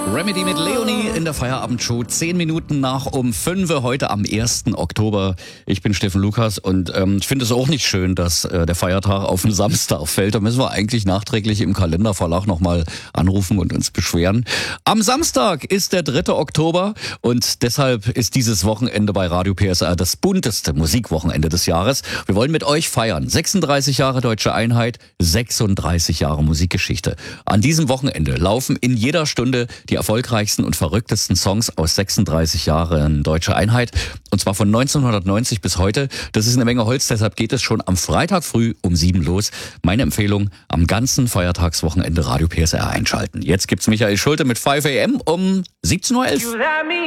Remedy mit Leonie in der Feierabendshow. 10 Minuten nach um 5 heute am 1. Oktober. Ich bin Steffen Lukas und ich finde es auch nicht schön, dass der Feiertag auf den Samstag fällt. Da müssen wir eigentlich nachträglich im Kalenderverlag nochmal anrufen und uns beschweren. Am Samstag ist der 3. Oktober und deshalb ist dieses Wochenende bei Radio PSR das bunteste Musikwochenende des Jahres. Wir wollen mit euch feiern. 36 Jahre Deutsche Einheit, 36 Jahre Musikgeschichte. An diesem Wochenende laufen in jeder Stunde die erfolgreichsten und verrücktesten Songs aus 36 Jahren Deutsche Einheit. Und zwar von 1990 bis heute. Das ist eine Menge Holz, deshalb geht es schon am Freitag früh um 7 los. Meine Empfehlung, am ganzen Feiertagswochenende Radio PSR einschalten. Jetzt gibt's Michael Schulte mit 5 AM um 17:11 Uhr.